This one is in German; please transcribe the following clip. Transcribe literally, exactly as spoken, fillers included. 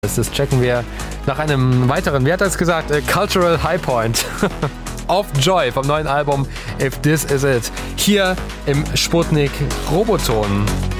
Das checken wir nach einem weiteren, wie hat er es gesagt, äh, Cultural High Point auf Joy vom neuen Album If This Is It, hier im Sputnik Roboton.